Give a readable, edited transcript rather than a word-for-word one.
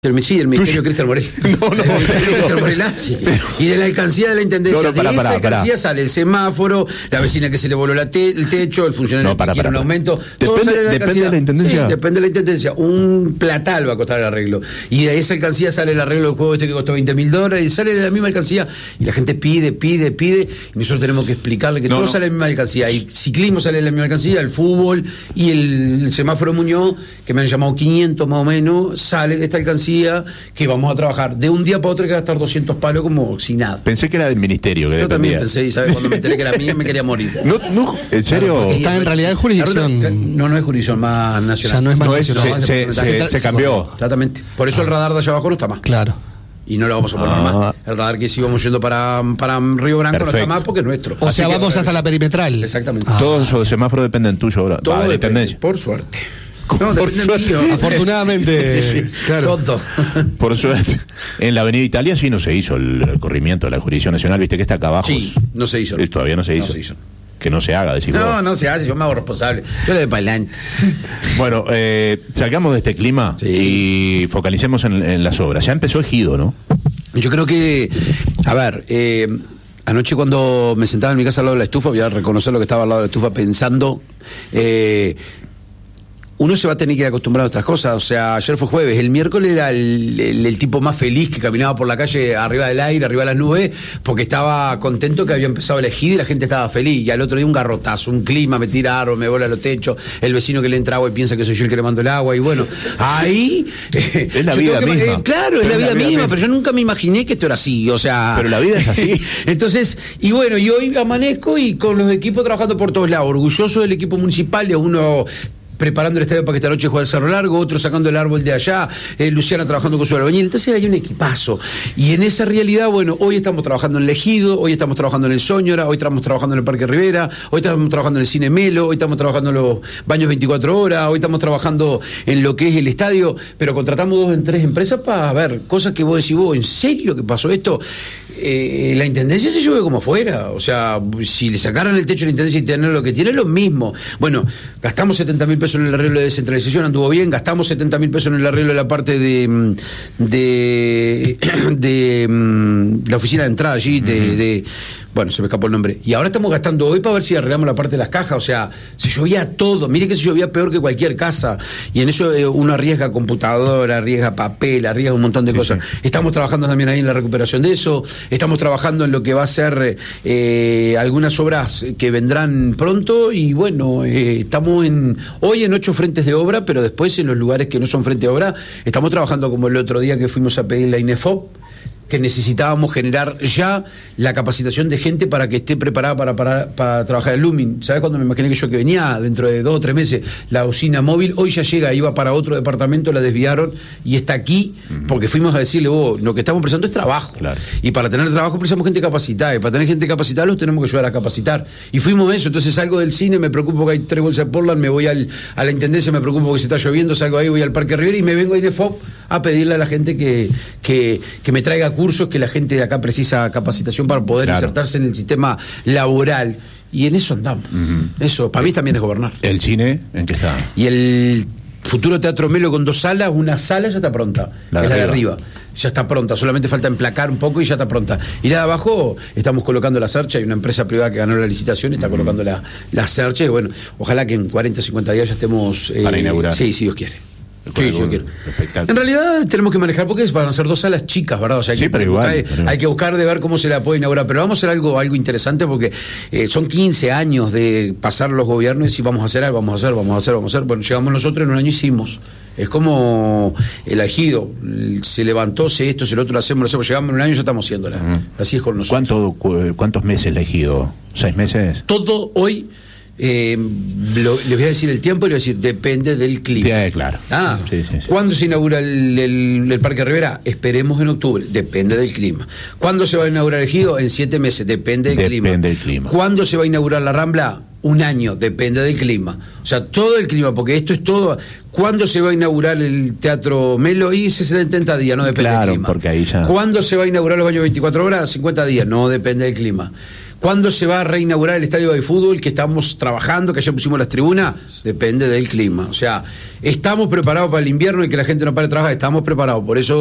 Sí, el Ministerio Cristian Morel. Cristian Morel, sí. Y de la alcancía de la Intendencia. De esa alcancía sale el semáforo, la vecina que se le voló el techo, el funcionario que quiere un aumento. ¿Depende de la Intendencia? Sí, depende de la Intendencia. Un platal va a costar el arreglo. Y de esa alcancía sale el arreglo del juego que costó $20,000, y sale de la misma alcancía. Y la gente pide. Y nosotros tenemos que explicarle que todo sale de la misma alcancía. Y ciclismo sale de la misma alcancía, el fútbol y el semáforo Muñoz, que me han llamado 500 más o menos, sale de esta alcancía, que vamos a trabajar de un día para otro, que gastar 200 palos como si nada. Pensé que era del ministerio. Que yo también pensé, y ¿sabes? Cuando me enteré que era mía me quería morir. No, ¿en serio? Claro, está en realidad en jurisdicción. No es jurisdicción más nacional. O sea, no es más nacional. Se cambió. Exactamente. Por eso el radar de allá abajo no está más. Claro. Y no lo vamos a poner más. El radar que sí vamos yendo para Río Branco no está más porque es nuestro. O sea, vamos hasta la perimetral. Exactamente. Todos los semáforos dependen tuyo ahora. Todo de Intendencia. Por suerte. No, por suerte. Afortunadamente. Claro. Todo. Por suerte. En la Avenida Italia sí no se hizo el corrimiento de la jurisdicción nacional. Viste que está acá abajo. Sí, no se hizo. Todavía no se hizo. Que no se haga, decir. No se hace, yo me hago responsable. Yo le doy para adelante. Bueno, salgamos de este clima y focalicemos en las obras. Ya empezó Ejido, ¿no? Yo creo que, a ver, anoche cuando me sentaba en mi casa al lado de la estufa, voy a reconocer lo que estaba al lado de la estufa pensando, uno se va a tener que ir acostumbrado a otras cosas. O sea, ayer fue jueves, el miércoles era el tipo más feliz que caminaba por la calle arriba del aire, arriba de las nubes, porque estaba contento que había empezado el Ejido y la gente estaba feliz. Y al otro día un garrotazo, un clima, me tira árboles, me vuela los techos, el vecino que le entra agua y piensa que soy yo el que le mando el agua. Y bueno, ahí... es la vida misma. Claro, es la vida misma, pero yo nunca me imaginé que esto era así, o sea... Pero la vida es así. Entonces, y bueno, y hoy amanezco y con los equipos trabajando por todos lados, orgulloso del equipo municipal, de uno... preparando el estadio para que esta noche juegue el Cerro Largo, otro sacando el árbol de allá, Luciana trabajando con su albañil. Entonces hay un equipazo. Y en esa realidad, bueno, hoy estamos trabajando en el Ejido, hoy estamos trabajando en el Soñora, hoy estamos trabajando en el Parque Rivera, hoy estamos trabajando en el Cine Melo, hoy estamos trabajando en los baños 24 horas, hoy estamos trabajando en lo que es el estadio, pero contratamos 2 en 3 empresas para ver cosas que vos decís, ¿en serio que pasó esto? La Intendencia se lleve como fuera, o sea, si le sacaran el techo a la Intendencia y tener lo que tiene, es lo mismo. Bueno, gastamos 70.000 pesos en el arreglo de descentralización, anduvo bien, gastamos 70.000 pesos en el arreglo de la parte de la oficina de entrada allí, bueno, se me escapó el nombre. Y ahora estamos gastando hoy para ver si arreglamos la parte de las cajas. O sea, se llovía todo. Mire que se llovía peor que cualquier casa. Y en eso uno arriesga computadora, arriesga papel, arriesga un montón de cosas. Sí. Estamos trabajando también ahí en la recuperación de eso. Estamos trabajando en lo que va a ser algunas obras que vendrán pronto. Y bueno, estamos hoy en 8 frentes de obra, pero después en los lugares que no son frente de obra, estamos trabajando como el otro día que fuimos a pedir la INEFOP, que necesitábamos generar ya la capacitación de gente para que esté preparada para trabajar el Lumin. ¿Sabes cuando me imaginé que venía dentro de 2 o 3 meses la usina móvil? Hoy ya llega, iba para otro departamento, la desviaron y está aquí porque fuimos a decirle, lo que estamos precisando es trabajo. Claro. Y para tener trabajo precisamos gente capacitada, y para tener gente capacitada los tenemos que ayudar a capacitar. Y fuimos eso. Entonces salgo del cine, me preocupo porque hay 3 bolsas de Portland, me voy a la Intendencia, me preocupo porque se está lloviendo, salgo ahí, voy al Parque Rivera y me vengo ahí de FOP a pedirle a la gente que me traiga cursos, que la gente de acá precisa capacitación para poder insertarse en el sistema laboral. Y en eso andamos. Eso, para mí también es gobernar. ¿El cine en qué está? Y el futuro Teatro Melo con 2 salas, una sala ya está pronta, la de arriba. Ya está pronta, solamente falta emplacar un poco y ya está pronta. Y la de abajo estamos colocando la cercha, hay una empresa privada que ganó la licitación y está colocando la cercha, y bueno, ojalá que en 40, 50 días ya estemos... para inaugurar. Sí, si Dios quiere. Sí, yo quiero. En realidad tenemos que manejar porque van a ser 2 salas chicas, ¿verdad? O sea, pero igual, hay que buscar de ver cómo se la puede inaugurar, pero vamos a hacer algo interesante porque son 15 años de pasar los gobiernos y decir vamos a hacer algo, vamos a hacer. Bueno, llegamos nosotros, en un año hicimos. Es como el Ejido, se levantó, esto, lo otro, lo hacemos, llegamos en un año y ya estamos haciéndola. Así es con nosotros. ¿Cuántos meses el Ejido? ¿6 meses? Todo hoy... les voy a decir el tiempo y les voy a decir, depende del clima. Sí, claro. Sí. ¿Cuándo se inaugura el Parque Rivera? Esperemos en octubre, depende del clima. ¿Cuándo se va a inaugurar el Ejido? En 7 meses, depende del clima. ¿Cuándo se va a inaugurar la Rambla? 1 año, depende del clima. O sea, todo el clima, porque esto es todo. ¿Cuándo se va a inaugurar el Teatro Melo? Y 70 días, no depende del clima. Porque ahí ya... ¿Cuándo se va a inaugurar los baños 24 horas? 50 días, no depende del clima. ¿Cuándo se va a reinaugurar el estadio de fútbol que estamos trabajando, que ayer pusimos las tribunas? Depende del clima. O sea, estamos preparados para el invierno y que la gente no pare de trabajar, estamos preparados. Por eso